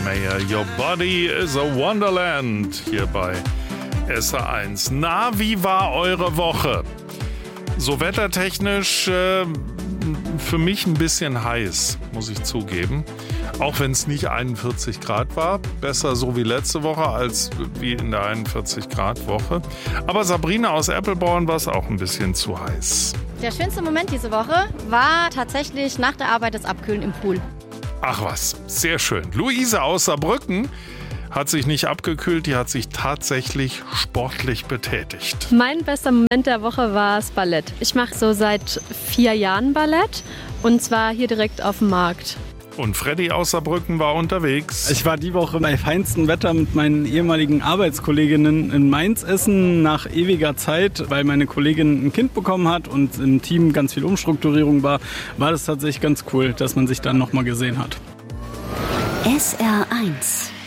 Mayer. Your body is a wonderland hier bei SR1. Na, wie war eure Woche? So wettertechnisch für mich ein bisschen heiß, muss ich zugeben. Auch wenn es nicht 41 Grad war. Besser so wie letzte Woche als wie in der 41 Grad Woche. Aber Sabrina aus Eppelborn war es auch ein bisschen zu heiß. Der schönste Moment diese Woche war tatsächlich nach der Arbeit das Abkühlen im Pool. Ach was, sehr schön. Luise aus Saarbrücken hat sich nicht abgekühlt, die hat sich tatsächlich sportlich betätigt. Mein bester Moment der Woche war das Ballett. Ich mache so seit 4 Jahren Ballett und zwar hier direkt auf dem Markt. Und Freddy aus Saarbrücken war unterwegs. Ich war die Woche bei feinstem Wetter mit meinen ehemaligen Arbeitskolleginnen in Mainz essen, nach ewiger Zeit, weil meine Kollegin ein Kind bekommen hat und im Team ganz viel Umstrukturierung war das tatsächlich ganz cool, dass man sich dann nochmal gesehen hat. SR1